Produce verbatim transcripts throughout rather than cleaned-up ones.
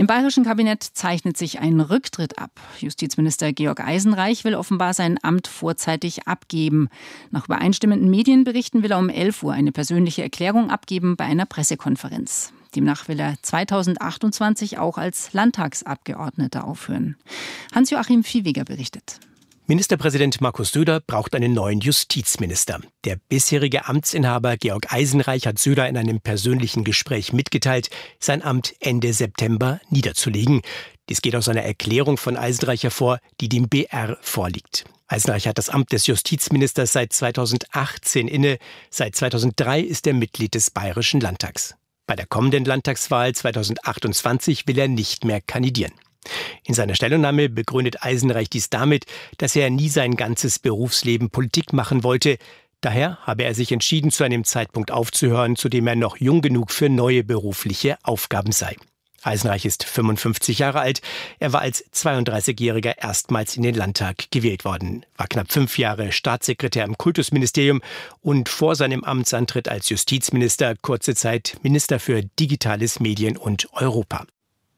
Im bayerischen Kabinett zeichnet sich ein Rücktritt ab. Justizminister Georg Eisenreich will offenbar sein Amt vorzeitig abgeben. Nach übereinstimmenden Medienberichten will er um elf Uhr eine persönliche Erklärung abgeben bei einer Pressekonferenz. Demnach will er zweitausendachtundzwanzig auch als Landtagsabgeordneter aufhören. Hans-Joachim Viehweger berichtet. Ministerpräsident Markus Söder braucht einen neuen Justizminister. Der bisherige Amtsinhaber Georg Eisenreich hat Söder in einem persönlichen Gespräch mitgeteilt, sein Amt Ende September niederzulegen. Dies geht aus einer Erklärung von Eisenreich hervor, die dem B R vorliegt. Eisenreich hat das Amt des Justizministers seit zweitausendachtzehn inne. Seit zweitausenddrei ist er Mitglied des Bayerischen Landtags. Bei der kommenden Landtagswahl zweitausendachtundzwanzig will er nicht mehr kandidieren. In seiner Stellungnahme begründet Eisenreich dies damit, dass er nie sein ganzes Berufsleben Politik machen wollte. Daher habe er sich entschieden, zu einem Zeitpunkt aufzuhören, zu dem er noch jung genug für neue berufliche Aufgaben sei. Eisenreich ist fünfundfünfzig Jahre alt. Er war als zweiunddreißigjähriger erstmals in den Landtag gewählt worden, war knapp fünf Jahre Staatssekretär im Kultusministerium und vor seinem Amtsantritt als Justizminister kurze Zeit Minister für Digitales, Medien und Europa.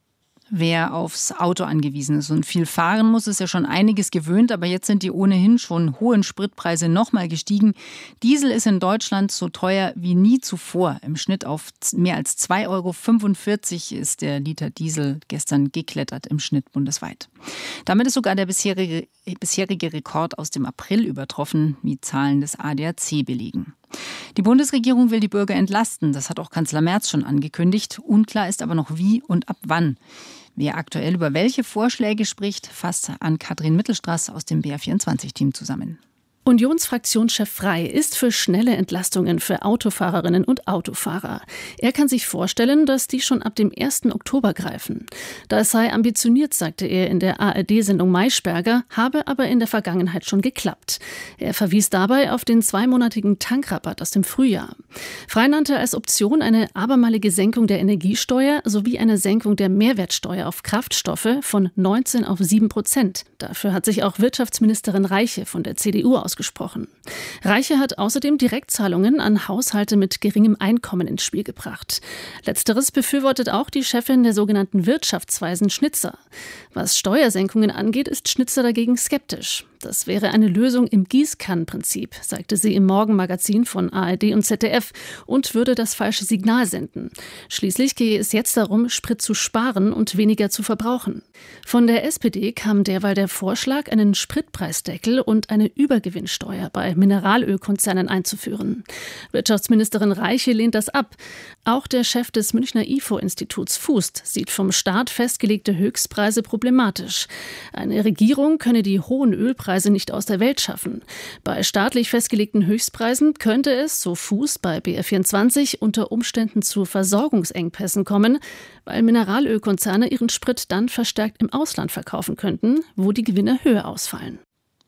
Wer aufs Auto angewiesen ist und viel fahren muss, ist ja schon einiges gewöhnt, aber jetzt sind die ohnehin schon hohen Spritpreise nochmal gestiegen. Diesel ist in Deutschland so teuer wie nie zuvor. Im Schnitt auf mehr als zwei Euro fünfundvierzig ist der Liter Diesel gestern geklettert im Schnitt bundesweit. Damit ist sogar der bisherige, bisherige Rekord aus dem April übertroffen, wie Zahlen des A D A C belegen. Die Bundesregierung will die Bürger entlasten. Das hat auch Kanzler Merz schon angekündigt. Unklar ist aber noch wie und ab wann. Wer aktuell über welche Vorschläge spricht, fasst Ann-Kathrin Mittelstraß aus dem B R vierundzwanzig-Team zusammen. Unionsfraktionschef Frey ist für schnelle Entlastungen für Autofahrerinnen und Autofahrer. Er kann sich vorstellen, dass die schon ab dem ersten Oktober greifen. Das sei ambitioniert, sagte er in der A R D-Sendung Maischberger, habe aber in der Vergangenheit schon geklappt. Er verwies dabei auf den zweimonatigen Tankrabatt aus dem Frühjahr. Frey nannte als Option eine abermalige Senkung der Energiesteuer sowie eine Senkung der Mehrwertsteuer auf Kraftstoffe von neunzehn auf sieben Prozent. Dafür hat sich auch Wirtschaftsministerin Reiche von der C D U ausgesprochen. Gesprochen. Reiche hat außerdem Direktzahlungen an Haushalte mit geringem Einkommen ins Spiel gebracht. Letzteres befürwortet auch die Chefin der sogenannten Wirtschaftsweisen Schnitzer. Was Steuersenkungen angeht, ist Schnitzer dagegen skeptisch. Das wäre eine Lösung im Gießkannenprinzip, sagte sie im Morgenmagazin von A R D und Z D F und würde das falsche Signal senden. Schließlich gehe es jetzt darum, Sprit zu sparen und weniger zu verbrauchen. Von der S P D kam derweil der Vorschlag, einen Spritpreisdeckel und eine Übergewinnsteuer bei Mineralölkonzernen einzuführen. Wirtschaftsministerin Reiche lehnt das ab. Auch der Chef des Münchner I F O-Instituts Fußt sieht vom Staat festgelegte Höchstpreise problematisch. Eine Regierung könne die hohen Ölpreise nicht aus der Welt schaffen. Bei staatlich festgelegten Höchstpreisen könnte es, so Fuß bei B R vierundzwanzig, unter Umständen zu Versorgungsengpässen kommen, weil Mineralölkonzerne ihren Sprit dann verstärkt im Ausland verkaufen könnten, wo die Gewinne höher ausfallen.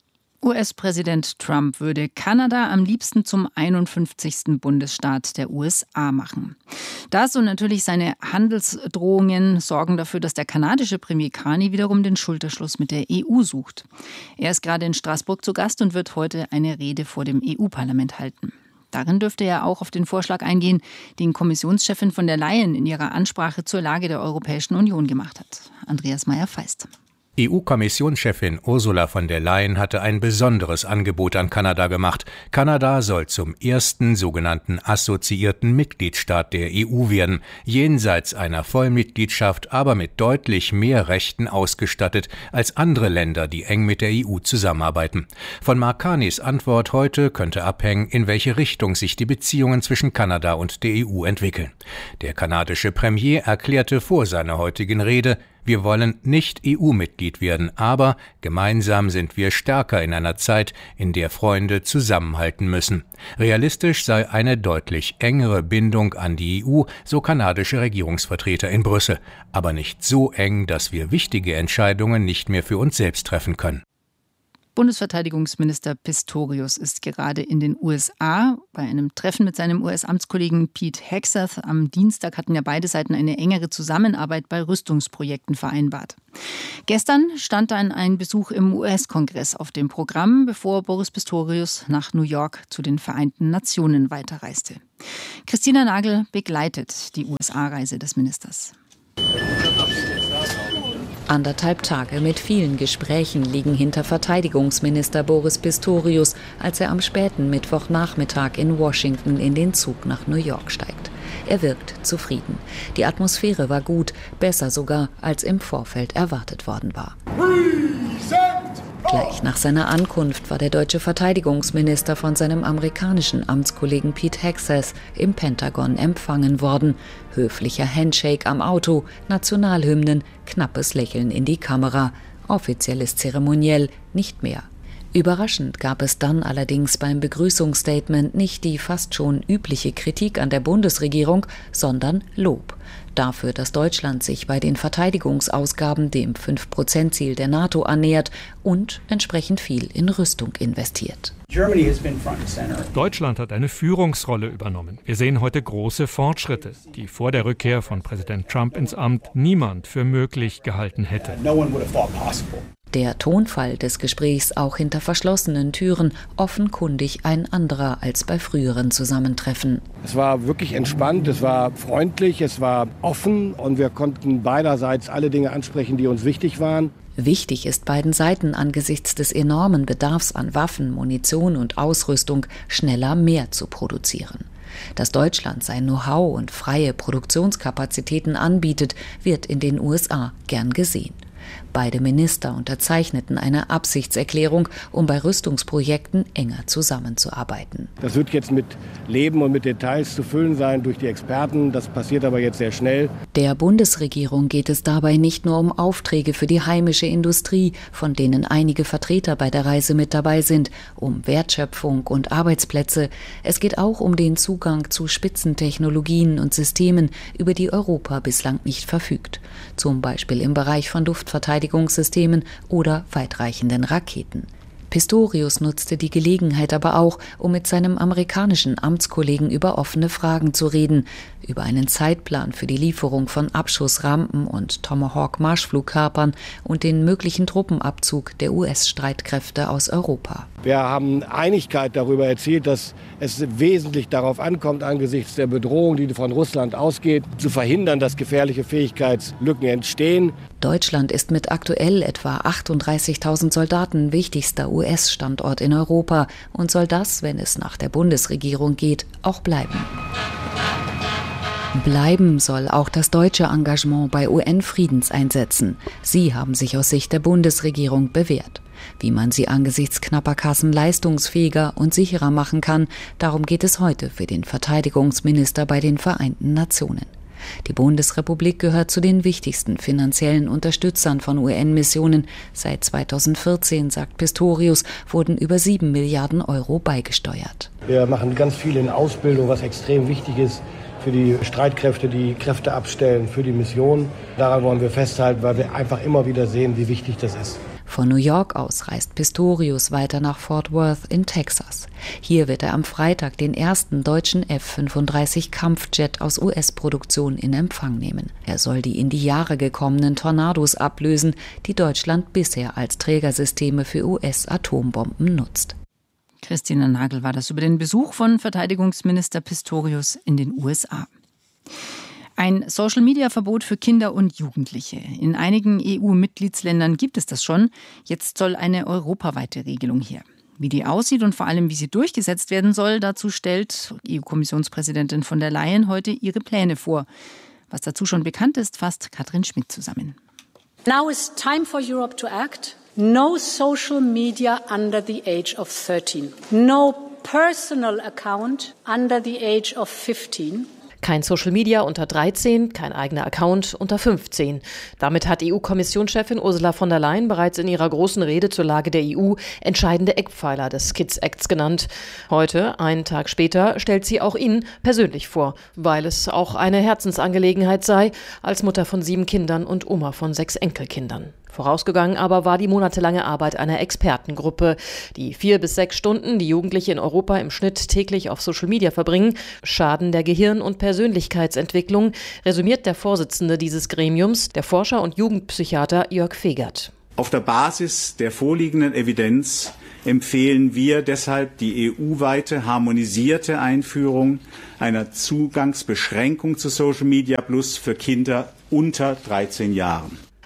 U S-Präsident Trump würde Kanada am liebsten zum einundfünfzigsten Bundesstaat der U S A machen. Das und natürlich seine Handelsdrohungen sorgen dafür, dass der kanadische Premier Carney wiederum den Schulterschluss mit der E U sucht. Er ist gerade in Straßburg zu Gast und wird heute eine Rede vor dem E U-Parlament halten. Darin dürfte er auch auf den Vorschlag eingehen, den Kommissionschefin von der Leyen in ihrer Ansprache zur Lage der Europäischen Union gemacht hat. Andreas Meyer-Feist. E U-Kommissionschefin Ursula von der Leyen hatte ein besonderes Angebot an Kanada gemacht. Kanada soll zum ersten sogenannten assoziierten Mitgliedstaat der E U werden, jenseits einer Vollmitgliedschaft, aber mit deutlich mehr Rechten ausgestattet als andere Länder, die eng mit der E U zusammenarbeiten. Von Mark Carneys Antwort heute könnte abhängen, in welche Richtung sich die Beziehungen zwischen Kanada und der E U entwickeln. Der kanadische Premier erklärte vor seiner heutigen Rede: Wir wollen nicht E U-Mitglied werden, aber gemeinsam sind wir stärker in einer Zeit, in der Freunde zusammenhalten müssen. Realistisch sei eine deutlich engere Bindung an die E U, so kanadische Regierungsvertreter in Brüssel, aber nicht so eng, dass wir wichtige Entscheidungen nicht mehr für uns selbst treffen können. Bundesverteidigungsminister Pistorius ist gerade in den U S A bei einem Treffen mit seinem U S-Amtskollegen Pete Hegseth. Am Dienstag hatten ja beide Seiten eine engere Zusammenarbeit bei Rüstungsprojekten vereinbart. Gestern stand dann ein Besuch im U S-Kongress auf dem Programm, bevor Boris Pistorius nach New York zu den Vereinten Nationen weiterreiste. Christina Nagel begleitet die U S A-Reise des Ministers. Anderthalb Tage mit vielen Gesprächen liegen hinter Verteidigungsminister Boris Pistorius, als er am späten Mittwochnachmittag in Washington in den Zug nach New York steigt. Er wirkt zufrieden. Die Atmosphäre war gut, besser sogar, als im Vorfeld erwartet worden war. Gleich nach seiner Ankunft war der deutsche Verteidigungsminister von seinem amerikanischen Amtskollegen Pete Hegseth im Pentagon empfangen worden. Höflicher Handshake am Auto, Nationalhymnen, knappes Lächeln in die Kamera. Offizielles Zeremoniell nicht mehr. Überraschend gab es dann allerdings beim Begrüßungsstatement nicht die fast schon übliche Kritik an der Bundesregierung, sondern Lob. Dafür, dass Deutschland sich bei den Verteidigungsausgaben dem fünf Prozent Ziel der NATO annähert und entsprechend viel in Rüstung investiert. Deutschland hat eine Führungsrolle übernommen. Wir sehen heute große Fortschritte, die vor der Rückkehr von Präsident Trump ins Amt niemand für möglich gehalten hätte. Der Tonfall des Gesprächs auch hinter verschlossenen Türen offenkundig ein anderer als bei früheren Zusammentreffen. Es war wirklich entspannt, es war freundlich, es war offen und wir konnten beiderseits alle Dinge ansprechen, die uns wichtig waren. Wichtig ist beiden Seiten angesichts des enormen Bedarfs an Waffen, Munition und Ausrüstung schneller mehr zu produzieren. Dass Deutschland sein Know-how und freie Produktionskapazitäten anbietet, wird in den U S A gern gesehen. Beide Minister unterzeichneten eine Absichtserklärung, um bei Rüstungsprojekten enger zusammenzuarbeiten. Das wird jetzt mit Leben und mit Details zu füllen sein durch die Experten. Das passiert aber jetzt sehr schnell. Der Bundesregierung geht es dabei nicht nur um Aufträge für die heimische Industrie, von denen einige Vertreter bei der Reise mit dabei sind, um Wertschöpfung und Arbeitsplätze. Es geht auch um den Zugang zu Spitzentechnologien und Systemen, über die Europa bislang nicht verfügt. Zum Beispiel im Bereich von Luftverteidigungssystemen oder weitreichenden Raketen. Pistorius nutzte die Gelegenheit aber auch, um mit seinem amerikanischen Amtskollegen über offene Fragen zu reden, über einen Zeitplan für die Lieferung von Abschussrampen und Tomahawk-Marschflugkörpern und den möglichen Truppenabzug der U S-Streitkräfte aus Europa. Wir haben Einigkeit darüber erzielt, dass es wesentlich darauf ankommt, angesichts der Bedrohung, die von Russland ausgeht, zu verhindern, dass gefährliche Fähigkeitslücken entstehen. Deutschland ist mit aktuell etwa achtunddreißigtausend Soldaten wichtigster U S-Standort in Europa und soll das, wenn es nach der Bundesregierung geht, auch bleiben. Bleiben soll auch das deutsche Engagement bei U N-Friedenseinsätzen. Sie haben sich aus Sicht der Bundesregierung bewährt. Wie man sie angesichts knapper Kassen leistungsfähiger und sicherer machen kann, darum geht es heute für den Verteidigungsminister bei den Vereinten Nationen. Die Bundesrepublik gehört zu den wichtigsten finanziellen Unterstützern von U N-Missionen. Seit zweitausendvierzehn, sagt Pistorius, wurden über sieben Milliarden Euro beigesteuert. Wir machen ganz viel in Ausbildung, was extrem wichtig ist für die Streitkräfte, die Kräfte abstellen, für die Mission. Daran wollen wir festhalten, weil wir einfach immer wieder sehen, wie wichtig das ist. Von New York aus reist Pistorius weiter nach Fort Worth in Texas. Hier wird er am Freitag den ersten deutschen F fünfunddreißig Kampfjet aus U S-Produktion in Empfang nehmen. Er soll die in die Jahre gekommenen Tornados ablösen, die Deutschland bisher als Trägersysteme für U S-Atombomben nutzt. Christina Nagel war das über den Besuch von Verteidigungsminister Pistorius in den U S A. Ein Social-Media-Verbot für Kinder und Jugendliche. In einigen E U-Mitgliedsländern gibt es das schon. Jetzt soll eine europaweite Regelung her. Wie die aussieht und vor allem, wie sie durchgesetzt werden soll, dazu stellt E U-Kommissionspräsidentin von der Leyen heute ihre Pläne vor. Was dazu schon bekannt ist, fasst Katrin Schmidt zusammen. Now is time for Europe to act. No social media under the age of thirteen. No personal account under the age of fifteen. Kein Social Media unter dreizehn, kein eigener Account unter fünfzehn. Damit hat E U-Kommissionschefin Ursula von der Leyen bereits in ihrer großen Rede zur Lage der E U entscheidende Eckpfeiler des Kids Acts genannt. Heute, einen Tag später, stellt sie auch ihn persönlich vor, weil es auch eine Herzensangelegenheit sei, als Mutter von sieben Kindern und Oma von sechs Enkelkindern. Vorausgegangen aber war die monatelange Arbeit einer Expertengruppe. Die vier bis sechs Stunden, die Jugendliche in Europa im Schnitt täglich auf Social Media verbringen, schaden der Gehirn- und Persönlichkeitsentwicklung, resümiert der Vorsitzende dieses Gremiums, der Forscher und Jugendpsychiater Jörg Fegert. Auf der Basis der vorliegenden Evidenz empfehlen wir deshalb die E U-weite harmonisierte Einführung einer Zugangsbeschränkung zu Social Media Plus für Kinder unter dreizehn Jahren.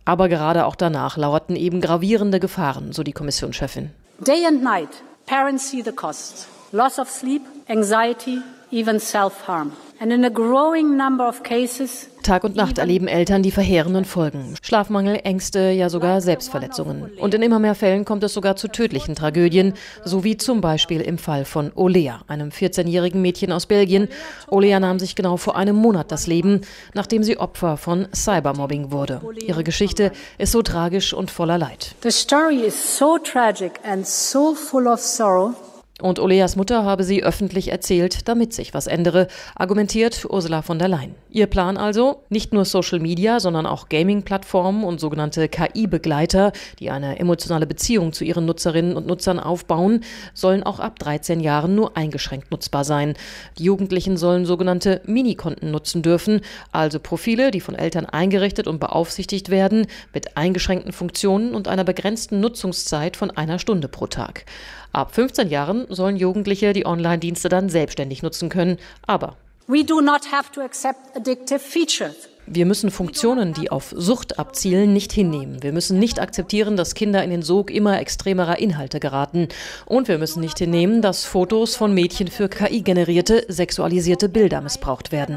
Aber gerade auch danach lauerten eben gravierende Gefahren, so die Kommissionschefin. Day and night, parents see the costs. Loss of sleep, anxiety, even self-harm. And in a growing number of cases, Tag und Nacht erleben Eltern die verheerenden Folgen. Schlafmangel, Ängste, ja sogar Selbstverletzungen. Und in immer mehr Fällen kommt es sogar zu tödlichen Tragödien, so wie zum Beispiel im Fall von Olea, einem vierzehnjährigen Mädchen aus Belgien. Olea nahm sich genau vor einem Monat das Leben, nachdem sie Opfer von Cybermobbing wurde. Ihre Geschichte ist so tragisch und voller Leid. The story is so tragic and so full of sorrow. Und Oleas Mutter habe sie öffentlich erzählt, damit sich was ändere, argumentiert Ursula von der Leyen. Ihr Plan also, nicht nur Social Media, sondern auch Gaming-Plattformen und sogenannte K I-Begleiter, die eine emotionale Beziehung zu ihren Nutzerinnen und Nutzern aufbauen, sollen auch ab dreizehn Jahren nur eingeschränkt nutzbar sein. Die Jugendlichen sollen sogenannte Minikonten nutzen dürfen, also Profile, die von Eltern eingerichtet und beaufsichtigt werden, mit eingeschränkten Funktionen und einer begrenzten Nutzungszeit von einer Stunde pro Tag. Ab fünfzehn Jahren sollen Jugendliche die Online-Dienste dann selbstständig nutzen können. Aber We do not have to accept addictive features. Wir müssen Funktionen, die auf Sucht abzielen, nicht hinnehmen. Wir müssen nicht akzeptieren, dass Kinder in den Sog immer extremerer Inhalte geraten. Und wir müssen nicht hinnehmen, dass Fotos von Mädchen für K I-generierte, sexualisierte Bilder missbraucht werden.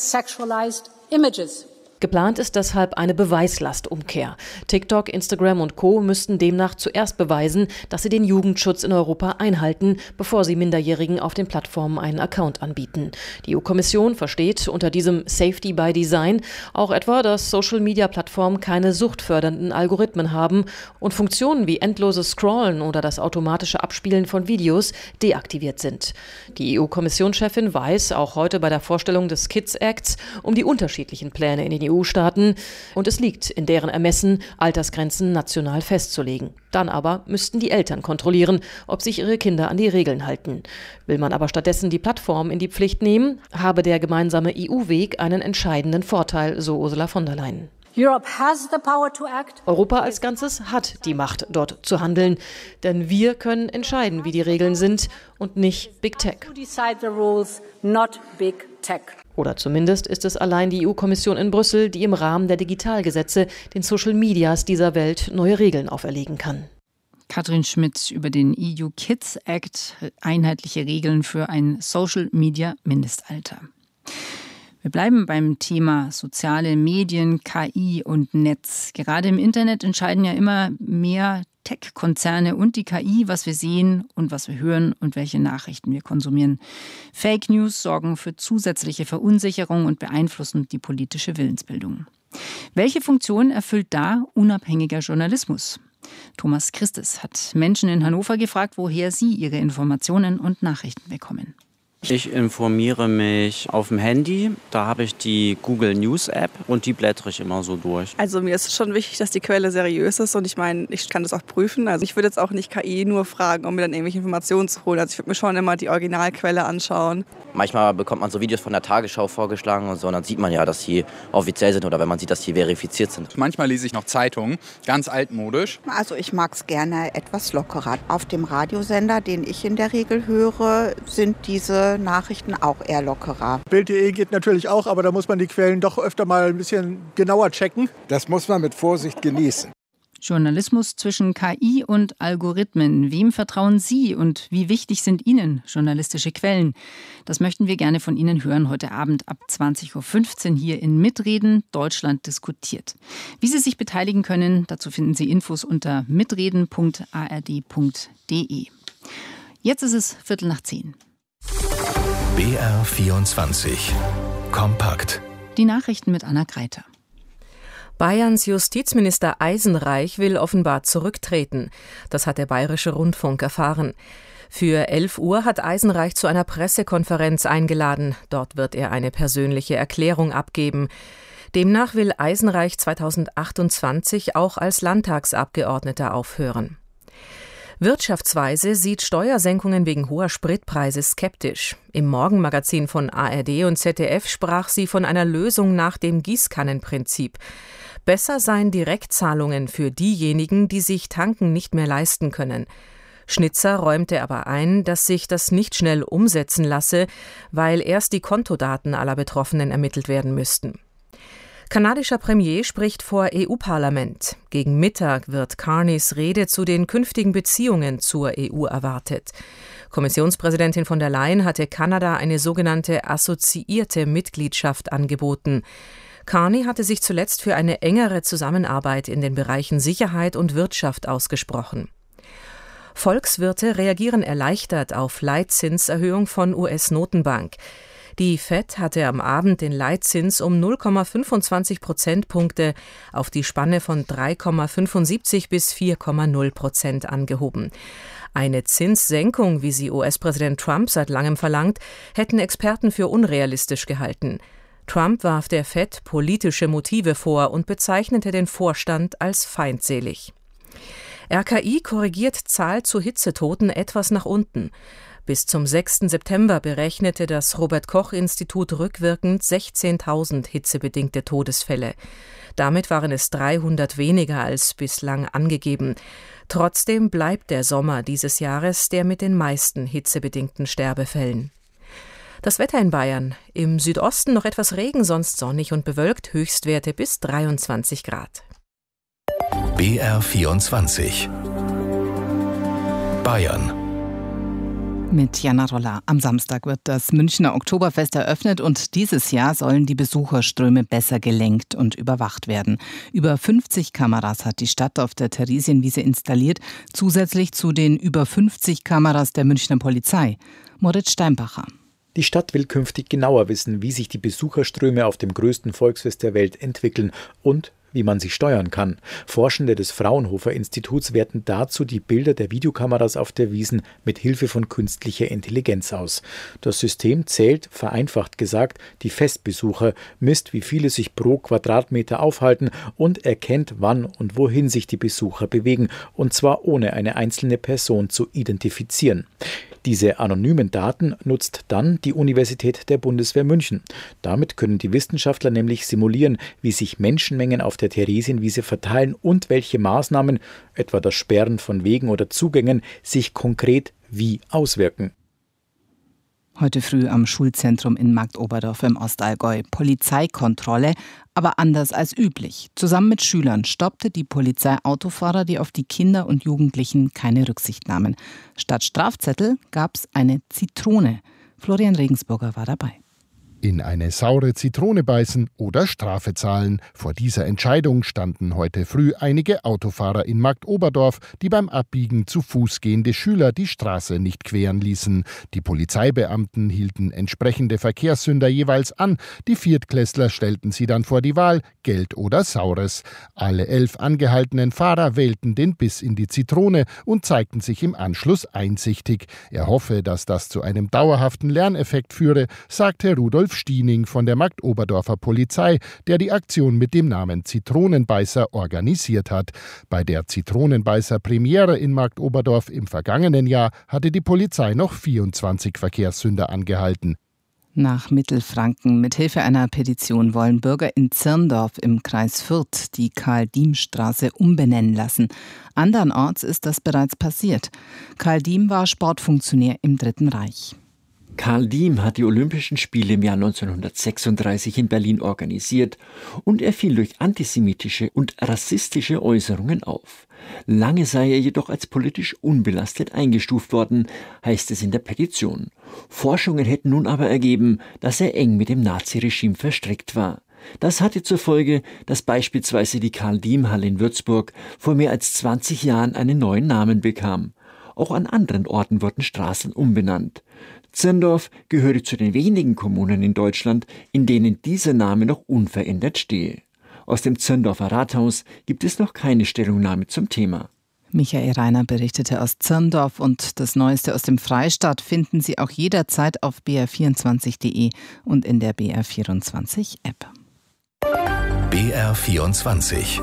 Geplant ist deshalb eine Beweislastumkehr. TikTok, Instagram und Co. müssten demnach zuerst beweisen, dass sie den Jugendschutz in Europa einhalten, bevor sie Minderjährigen auf den Plattformen einen Account anbieten. Die E U-Kommission versteht unter diesem Safety by Design auch etwa, dass Social-Media-Plattformen keine suchtfördernden Algorithmen haben und Funktionen wie endloses Scrollen oder das automatische Abspielen von Videos deaktiviert sind. Die E U-Kommissionschefin weiß auch heute bei der Vorstellung des Kids Acts um die unterschiedlichen Pläne in den E U-Staaten und es liegt in deren Ermessen, Altersgrenzen national festzulegen. Dann aber müssten die Eltern kontrollieren, ob sich ihre Kinder an die Regeln halten. Will man aber stattdessen die Plattform in die Pflicht nehmen, habe der gemeinsame E U-Weg einen entscheidenden Vorteil, so Ursula von der Leyen. Europe has the power to act. Europa als Ganzes hat die Macht, dort zu handeln. Denn wir können entscheiden, wie die Regeln sind und nicht Big Tech. To decide the rules, not Big Tech. Oder zumindest ist es allein die E U-Kommission in Brüssel, die im Rahmen der Digitalgesetze den Social Medias dieser Welt neue Regeln auferlegen kann. Katrin Schmidt über den E U Kids Act, einheitliche Regeln für ein Social Media Mindestalter. Wir bleiben beim Thema soziale Medien, K I und Netz. Gerade im Internet entscheiden ja immer mehr Tech-Konzerne und die K I, was wir sehen und was wir hören und welche Nachrichten wir konsumieren. Fake News sorgen für zusätzliche Verunsicherung und beeinflussen die politische Willensbildung. Welche Funktion erfüllt da unabhängiger Journalismus? Thomas Christes hat Menschen in Hannover gefragt, woher sie ihre Informationen und Nachrichten bekommen. Ich informiere mich auf dem Handy, da habe ich die Google News App und die blättere ich immer so durch. Also mir ist schon wichtig, dass die Quelle seriös ist und ich meine, ich kann das auch prüfen. Also ich würde jetzt auch nicht K I nur fragen, um mir dann irgendwelche Informationen zu holen. Also ich würde mir schon immer die Originalquelle anschauen. Manchmal bekommt man so Videos von der Tagesschau vorgeschlagen und so, und dann sieht man ja, dass sie offiziell sind oder wenn man sieht, dass sie verifiziert sind. Manchmal lese ich noch Zeitungen, ganz altmodisch. Also ich mag es gerne etwas lockerer. Auf dem Radiosender, den ich in der Regel höre, sind diese Nachrichten auch eher lockerer. Bild punkt de geht natürlich auch, aber da muss man die Quellen doch öfter mal ein bisschen genauer checken. Das muss man mit Vorsicht genießen. Journalismus zwischen K I und Algorithmen. Wem vertrauen Sie und wie wichtig sind Ihnen journalistische Quellen? Das möchten wir gerne von Ihnen hören heute Abend ab zwanzig Uhr fünfzehn hier in Mitreden Deutschland diskutiert. Wie Sie sich beteiligen können, dazu finden Sie Infos unter mitreden punkt a r d punkt d e. Jetzt ist es Viertel nach zehn. B R vierundzwanzig. Kompakt. Die Nachrichten mit Anna Greiter. Bayerns Justizminister Eisenreich will offenbar zurücktreten. Das hat der Bayerische Rundfunk erfahren. Für elf Uhr hat Eisenreich zu einer Pressekonferenz eingeladen. Dort wird er eine persönliche Erklärung abgeben. Demnach will Eisenreich zweitausendachtundzwanzig auch als Landtagsabgeordneter aufhören. Wirtschaftsweise sieht Steuersenkungen wegen hoher Spritpreise skeptisch. Im Morgenmagazin von A R D und Z D F sprach sie von einer Lösung nach dem Gießkannenprinzip. Besser seien Direktzahlungen für diejenigen, die sich Tanken nicht mehr leisten können. Schnitzer räumte aber ein, dass sich das nicht schnell umsetzen lasse, weil erst die Kontodaten aller Betroffenen ermittelt werden müssten. Kanadischer Premier spricht vor E U-Parlament. Gegen Mittag wird Carneys Rede zu den künftigen Beziehungen zur E U erwartet. Kommissionspräsidentin von der Leyen hatte Kanada eine sogenannte assoziierte Mitgliedschaft angeboten. Carney hatte sich zuletzt für eine engere Zusammenarbeit in den Bereichen Sicherheit und Wirtschaft ausgesprochen. Volkswirte reagieren erleichtert auf Leitzinserhöhung von U S-Notenbank. Die Fed hatte am Abend den Leitzins um null Komma fünfundzwanzig Prozentpunkte auf die Spanne von drei Komma fünfundsiebzig bis vier Komma null Prozent angehoben. Eine Zinssenkung, wie sie U S-Präsident Trump seit langem verlangt, hätten Experten für unrealistisch gehalten. Trump warf der Fed politische Motive vor und bezeichnete den Vorstand als feindselig. R K I korrigiert Zahl zu Hitzetoten etwas nach unten. Bis zum sechsten September berechnete das Robert-Koch-Institut rückwirkend sechzehntausend hitzebedingte Todesfälle. Damit waren es dreihundert weniger als bislang angegeben. Trotzdem bleibt der Sommer dieses Jahres der mit den meisten hitzebedingten Sterbefällen. Das Wetter in Bayern. Im Südosten noch etwas Regen, sonst sonnig und bewölkt, Höchstwerte bis dreiundzwanzig Grad. B R vierundzwanzig Bayern. Mit Jana Roller. Am Samstag wird das Münchner Oktoberfest eröffnet und dieses Jahr sollen die Besucherströme besser gelenkt und überwacht werden. Über fünfzig Kameras hat die Stadt auf der Theresienwiese installiert, zusätzlich zu den über fünfzig Kameras der Münchner Polizei. Moritz Steinbacher. Die Stadt will künftig genauer wissen, wie sich die Besucherströme auf dem größten Volksfest der Welt entwickeln und wie man sie steuern kann. Forschende des Fraunhofer-Instituts werten dazu die Bilder der Videokameras auf der Wiesn mit Hilfe von künstlicher Intelligenz aus. Das System zählt, vereinfacht gesagt, die Festbesucher, misst, wie viele sich pro Quadratmeter aufhalten und erkennt, wann und wohin sich die Besucher bewegen, und zwar ohne eine einzelne Person zu identifizieren. Diese anonymen Daten nutzt dann die Universität der Bundeswehr München. Damit können die Wissenschaftler nämlich simulieren, wie sich Menschenmengen auf der Theresienwiese verteilen und welche Maßnahmen, etwa das Sperren von Wegen oder Zugängen, sich konkret wie auswirken. Heute früh am Schulzentrum in Marktoberdorf im Ostallgäu. Polizeikontrolle, aber anders als üblich. Zusammen mit Schülern stoppte die Polizei Autofahrer, die auf die Kinder und Jugendlichen keine Rücksicht nahmen. Statt Strafzettel gab es eine Zitrone. Florian Regensburger war dabei. In eine saure Zitrone beißen oder Strafe zahlen. Vor dieser Entscheidung standen heute früh einige Autofahrer in Marktoberdorf, die beim Abbiegen zu Fuß gehende Schüler die Straße nicht queren ließen. Die Polizeibeamten hielten entsprechende Verkehrssünder jeweils an. Die Viertklässler stellten sie dann vor die Wahl, Geld oder Saures. Alle elf angehaltenen Fahrer wählten den Biss in die Zitrone und zeigten sich im Anschluss einsichtig. Er hoffe, dass das zu einem dauerhaften Lerneffekt führe, sagte Rudolf Stiening von der Marktoberdorfer Polizei, der die Aktion mit dem Namen Zitronenbeißer organisiert hat. Bei der Zitronenbeißer-Premiere in Marktoberdorf im vergangenen Jahr hatte die Polizei noch vierundzwanzig Verkehrssünder angehalten. Nach Mittelfranken. Mithilfe einer Petition wollen Bürger in Zirndorf im Kreis Fürth die Karl-Diem-Straße umbenennen lassen. Andernorts ist das bereits passiert. Karl Diem war Sportfunktionär im Dritten Reich. Karl Diem hat die Olympischen Spiele im Jahr neunzehnhundertsechsunddreißig in Berlin organisiert und er fiel durch antisemitische und rassistische Äußerungen auf. Lange sei er jedoch als politisch unbelastet eingestuft worden, heißt es in der Petition. Forschungen hätten nun aber ergeben, dass er eng mit dem Naziregime verstrickt war. Das hatte zur Folge, dass beispielsweise die Karl-Diem-Halle in Würzburg vor mehr als zwanzig Jahren einen neuen Namen bekam. Auch an anderen Orten wurden Straßen umbenannt. Zirndorf gehöre zu den wenigen Kommunen in Deutschland, in denen dieser Name noch unverändert stehe. Aus dem Zirndorfer Rathaus gibt es noch keine Stellungnahme zum Thema. Michael Reiner berichtete aus Zirndorf und das Neueste aus dem Freistaat finden Sie auch jederzeit auf b r vierundzwanzig punkt de und in der B R vierundzwanzig App. B R vierundzwanzig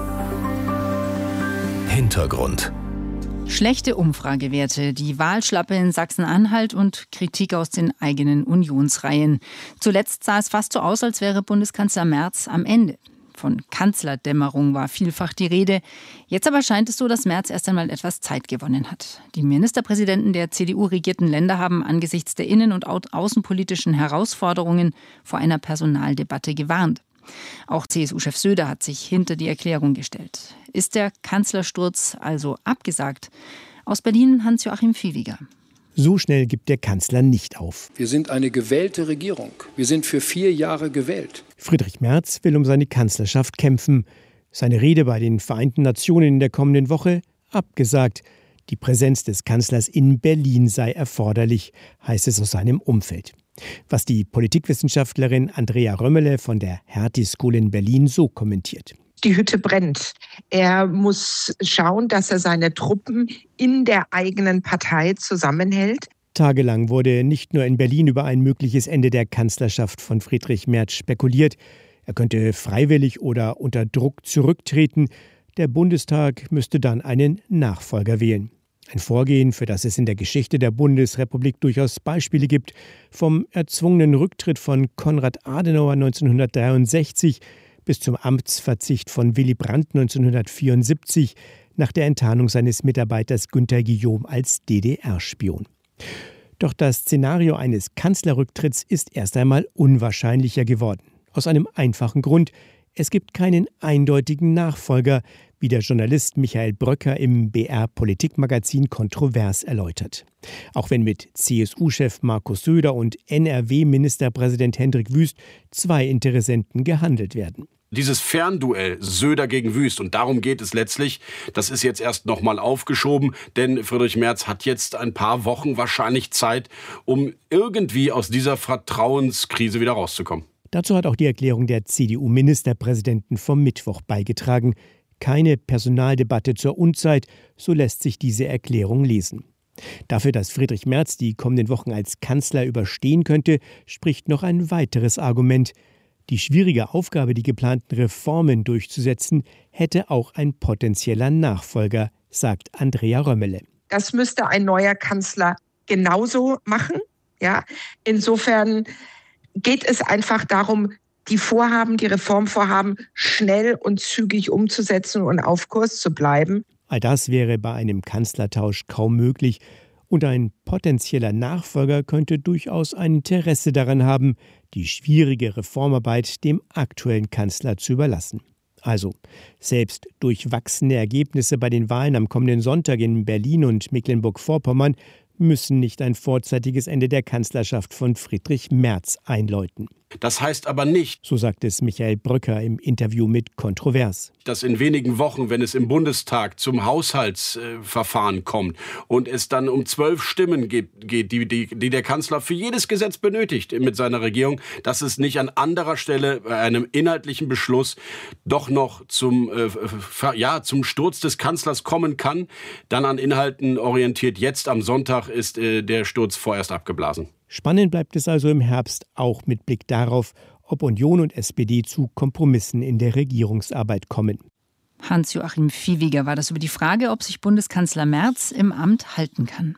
Hintergrund. Schlechte Umfragewerte, die Wahlschlappe in Sachsen-Anhalt und Kritik aus den eigenen Unionsreihen. Zuletzt sah es fast so aus, als wäre Bundeskanzler Merz am Ende. Von Kanzlerdämmerung war vielfach die Rede. Jetzt aber scheint es so, dass Merz erst einmal etwas Zeit gewonnen hat. Die Ministerpräsidenten der C D U-regierten Länder haben angesichts der innen- und außenpolitischen Herausforderungen vor einer Personaldebatte gewarnt. Auch C S U-Chef Söder hat sich hinter die Erklärung gestellt. Ist der Kanzlersturz also abgesagt? Aus Berlin Hans-Joachim Viehweger. So schnell gibt der Kanzler nicht auf. Wir sind eine gewählte Regierung. Wir sind für vier Jahre gewählt. Friedrich Merz will um seine Kanzlerschaft kämpfen. Seine Rede bei den Vereinten Nationen in der kommenden Woche abgesagt. Die Präsenz des Kanzlers in Berlin sei erforderlich, heißt es aus seinem Umfeld. Was die Politikwissenschaftlerin Andrea Römmele von der Hertie School in Berlin so kommentiert. Die Hütte brennt. Er muss schauen, dass er seine Truppen in der eigenen Partei zusammenhält. Tagelang wurde nicht nur in Berlin über ein mögliches Ende der Kanzlerschaft von Friedrich Merz spekuliert. Er könnte freiwillig oder unter Druck zurücktreten. Der Bundestag müsste dann einen Nachfolger wählen. Ein Vorgehen, für das es in der Geschichte der Bundesrepublik durchaus Beispiele gibt. Vom erzwungenen Rücktritt von Konrad Adenauer neunzehnhundertdreiundsechzig bis zum Amtsverzicht von Willy Brandt neunzehnhundertvierundsiebzig nach der Enttarnung seines Mitarbeiters Günter Guillaume als D D R-Spion. Doch das Szenario eines Kanzlerrücktritts ist erst einmal unwahrscheinlicher geworden. Aus einem einfachen Grund: Es gibt keinen eindeutigen Nachfolger, wie der Journalist Michael Bröcker im B R-Politikmagazin kontrovers erläutert. Auch wenn mit C S U-Chef Markus Söder und N R W-Ministerpräsident Hendrik Wüst zwei Interessenten gehandelt werden. Dieses Fernduell Söder gegen Wüst, und darum geht es letztlich, das ist jetzt erst noch mal aufgeschoben, denn Friedrich Merz hat jetzt ein paar Wochen wahrscheinlich Zeit, um irgendwie aus dieser Vertrauenskrise wieder rauszukommen. Dazu hat auch die Erklärung der C D U-Ministerpräsidenten vom Mittwoch beigetragen. Keine Personaldebatte zur Unzeit, so lässt sich diese Erklärung lesen. Dafür, dass Friedrich Merz die kommenden Wochen als Kanzler überstehen könnte, spricht noch ein weiteres Argument. Die schwierige Aufgabe, die geplanten Reformen durchzusetzen, hätte auch ein potenzieller Nachfolger, sagt Andrea Römmele. Das müsste ein neuer Kanzler genauso machen. Ja, insofern geht es einfach darum, die Vorhaben, die Reformvorhaben schnell und zügig umzusetzen und auf Kurs zu bleiben. All das wäre bei einem Kanzlertausch kaum möglich. Und ein potenzieller Nachfolger könnte durchaus ein Interesse daran haben, die schwierige Reformarbeit dem aktuellen Kanzler zu überlassen. Also, selbst durchwachsene Ergebnisse bei den Wahlen am kommenden Sonntag in Berlin und Mecklenburg-Vorpommern müssen nicht ein vorzeitiges Ende der Kanzlerschaft von Friedrich Merz einläuten. Das heißt aber nicht, so sagt es Michael Bröcker im Interview mit Kontrovers, dass in wenigen Wochen, wenn es im Bundestag zum Haushaltsverfahren kommt und es dann um zwölf Stimmen geht, geht die, die, die der Kanzler für jedes Gesetz benötigt mit seiner Regierung, dass es nicht an anderer Stelle bei einem inhaltlichen Beschluss doch noch zum, äh, ja, zum Sturz des Kanzlers kommen kann. Dann an Inhalten orientiert. Jetzt am Sonntag ist äh, der Sturz vorerst abgeblasen. Spannend bleibt es also im Herbst, auch mit Blick darauf, ob Union und S P D zu Kompromissen in der Regierungsarbeit kommen. Hans-Joachim Viehweger war das über die Frage, ob sich Bundeskanzler Merz im Amt halten kann.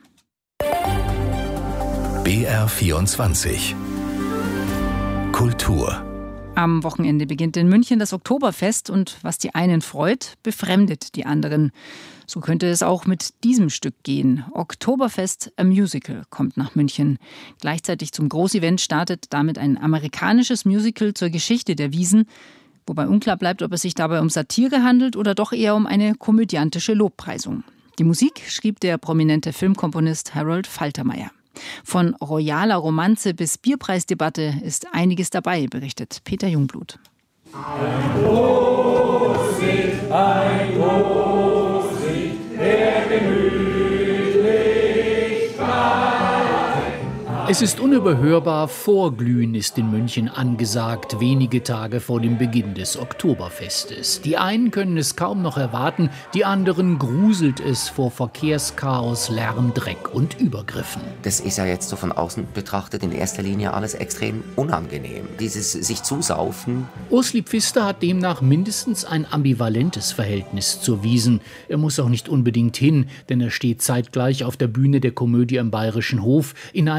B R vierundzwanzig Kultur. Am Wochenende beginnt in München das Oktoberfest und was die einen freut, befremdet die anderen. So könnte es auch mit diesem Stück gehen. Oktoberfest a Musical kommt nach München. Gleichzeitig zum Großevent startet damit ein amerikanisches Musical zur Geschichte der Wiesn, wobei unklar bleibt, ob es sich dabei um Satire handelt oder doch eher um eine komödiantische Lobpreisung. Die Musik schrieb der prominente Filmkomponist Harold Faltermeyer. Von royaler Romanze bis Bierpreisdebatte ist einiges dabei, berichtet Peter Jungblut. Ein Großlied, ein Großlied, der gemütlich frei. Es ist unüberhörbar, Vorglühen ist in München angesagt, wenige Tage vor dem Beginn des Oktoberfestes. Die einen können es kaum noch erwarten, die anderen gruselt es vor Verkehrschaos, Lärm, Dreck und Übergriffen. Das ist ja jetzt so von außen betrachtet in erster Linie alles extrem unangenehm. Dieses sich zusaufen. Ursli Pfister hat demnach mindestens ein ambivalentes Verhältnis zur Wiesn. Er muss auch nicht unbedingt hin, denn er steht zeitgleich auf der Bühne der Komödie am Bayerischen Hof in einem amerikanischen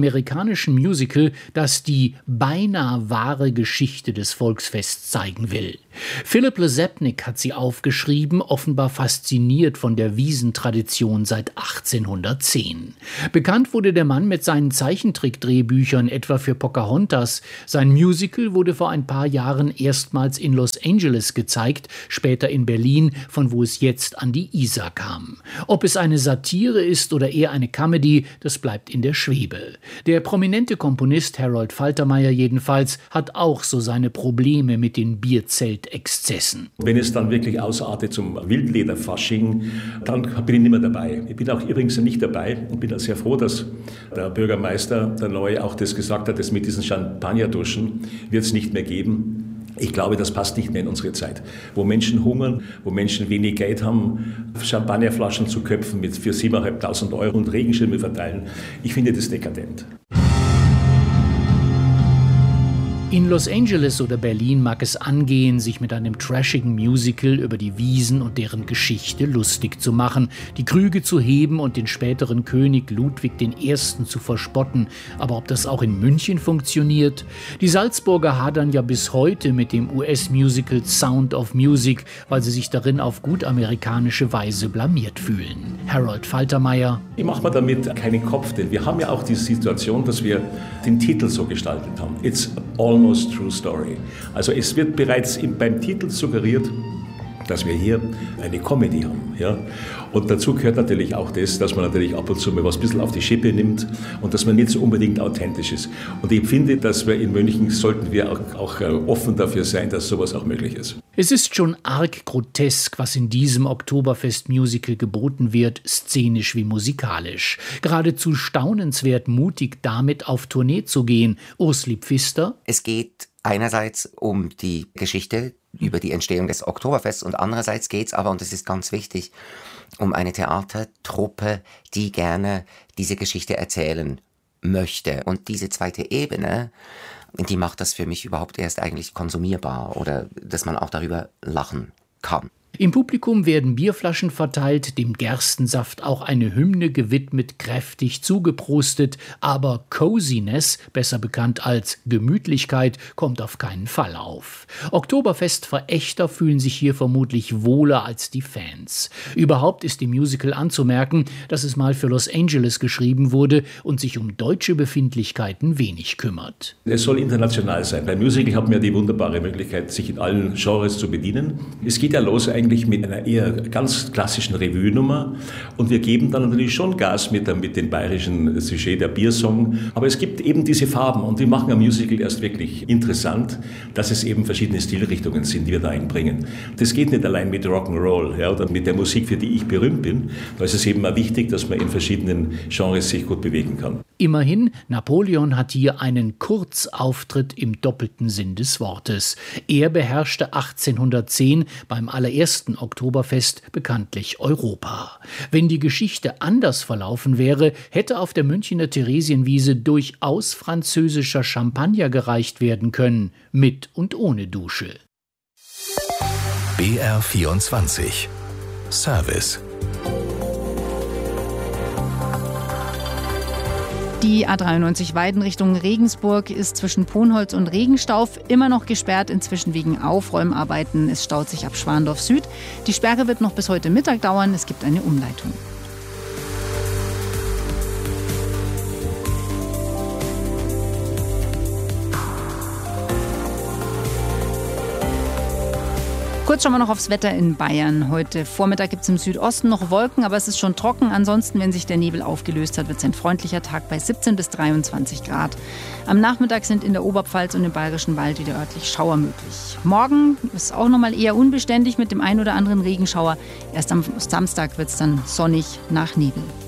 amerikanischen Musical, das die beinahe wahre Geschichte des Volksfests zeigen will. Philipp Lesepnik hat sie aufgeschrieben, offenbar fasziniert von der Wiesentradition seit achtzehnhundertzehn. Bekannt wurde der Mann mit seinen Zeichentrickdrehbüchern, etwa für Pocahontas. Sein Musical wurde vor ein paar Jahren erstmals in Los Angeles gezeigt, später in Berlin, von wo es jetzt an die Isar kam. Ob es eine Satire ist oder eher eine Comedy, das bleibt in der Schwebe. Der prominente Komponist Harold Faltermeyer jedenfalls hat auch so seine Probleme mit den Bierzeltexzessen. Wenn es dann wirklich ausartet zum Wildlederfasching, dann bin ich nicht mehr dabei. Ich bin auch übrigens nicht dabei und bin auch sehr froh, dass der Bürgermeister, der Neue, auch das gesagt hat, dass mit diesen Champagnerduschen wird es nicht mehr geben. Ich glaube, das passt nicht mehr in unsere Zeit, wo Menschen hungern, wo Menschen wenig Geld haben, Champagnerflaschen zu köpfen mit für siebentausendfünfhundert Euro und Regenschirme verteilen. Ich finde das dekadent. In Los Angeles oder Berlin mag es angehen, sich mit einem trashigen Musical über die Wiesen und deren Geschichte lustig zu machen, die Krüge zu heben und den späteren König Ludwig der Erste zu verspotten. Aber ob das auch in München funktioniert? Die Salzburger hadern ja bis heute mit dem U S-Musical Sound of Music, weil sie sich darin auf gut amerikanische Weise blamiert fühlen. Harold Faltermeyer. Ich mache mir damit keinen Kopf, denn wir haben ja auch die Situation, dass wir den Titel so gestaltet haben. It's almost true story. Also es wird bereits beim Titel suggeriert, dass wir hier eine Comedy haben. Ja? Und dazu gehört natürlich auch das, dass man natürlich ab und zu mal was ein bisschen auf die Schippe nimmt und dass man nicht so unbedingt authentisch ist. Und ich finde, dass wir in München sollten wir auch, auch offen dafür sein, dass sowas auch möglich ist. Es ist schon arg grotesk, was in diesem Oktoberfest-Musical geboten wird, szenisch wie musikalisch. Geradezu staunenswert mutig, damit auf Tournee zu gehen. Ursli Pfister. Es geht einerseits um die Geschichte über die Entstehung des Oktoberfests und andererseits geht es aber, und das ist ganz wichtig, um eine Theatertruppe, die gerne diese Geschichte erzählen möchte. Und diese zweite Ebene, die macht das für mich überhaupt erst eigentlich konsumierbar oder dass man auch darüber lachen kann. Im Publikum werden Bierflaschen verteilt, dem Gerstensaft auch eine Hymne gewidmet, kräftig zugeprostet, aber Coziness, besser bekannt als Gemütlichkeit, kommt auf keinen Fall auf. Oktoberfest-Verächter fühlen sich hier vermutlich wohler als die Fans. Überhaupt ist im Musical anzumerken, dass es mal für Los Angeles geschrieben wurde und sich um deutsche Befindlichkeiten wenig kümmert. Es soll international sein. Beim Musical haben wir die wunderbare Möglichkeit, sich in allen Genres zu bedienen. Es geht ja los eigentlich mit einer eher ganz klassischen Revue-Nummer und wir geben dann natürlich schon Gas mit, mit dem bayerischen Sujet, der Biersong. Aber es gibt eben diese Farben und die machen ein Musical erst wirklich interessant, dass es eben verschiedene Stilrichtungen sind, die wir da einbringen. Das geht nicht allein mit Rock'n'Roll, ja, oder mit der Musik, für die ich berühmt bin. Da ist es eben auch wichtig, dass man in verschiedenen Genres sich gut bewegen kann. Immerhin, Napoleon hat hier einen Kurzauftritt im doppelten Sinn des Wortes. Er beherrschte achtzehnhundertzehn beim allerersten Oktoberfest bekanntlich Europa. Wenn die Geschichte anders verlaufen wäre, hätte auf der Münchner Theresienwiese durchaus französischer Champagner gereicht werden können, mit und ohne Dusche. B R vierundzwanzig Service. Die A dreiundneunzig Weiden Richtung Regensburg ist zwischen Ponholz und Regenstauf immer noch gesperrt, inzwischen wegen Aufräumarbeiten. Es staut sich ab Schwandorf Süd. Die Sperre wird noch bis heute Mittag dauern. Es gibt eine Umleitung. Kurz schauen wir noch aufs Wetter in Bayern. Heute Vormittag gibt es im Südosten noch Wolken, aber es ist schon trocken. Ansonsten, wenn sich der Nebel aufgelöst hat, wird es ein freundlicher Tag bei siebzehn bis dreiundzwanzig Grad. Am Nachmittag sind in der Oberpfalz und im Bayerischen Wald wieder örtlich Schauer möglich. Morgen ist auch noch mal eher unbeständig mit dem ein oder anderen Regenschauer. Erst am Samstag wird es dann sonnig nach Nebel.